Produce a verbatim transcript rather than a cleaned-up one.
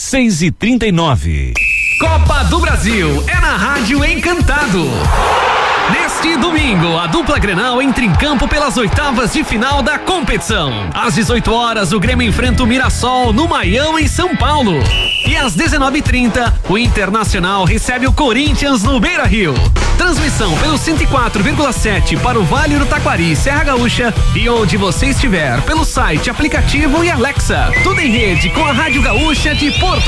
seis e trinta e nove. Copa do Brasil é na Rádio Encantado. Neste domingo, a dupla Grenal entra em campo pelas oitavas de final da competição. Às dezoito horas, o Grêmio enfrenta o Mirassol no Maião, em São Paulo. E às dezenove e trinta, o Internacional recebe o Corinthians no Beira-Rio. Transmissão pelo cento e quatro vírgula sete para o Vale do Taquari, Serra Gaúcha, e onde você estiver, pelo site, aplicativo e Alexa. Tudo em rede com a Rádio Gaúcha de Porto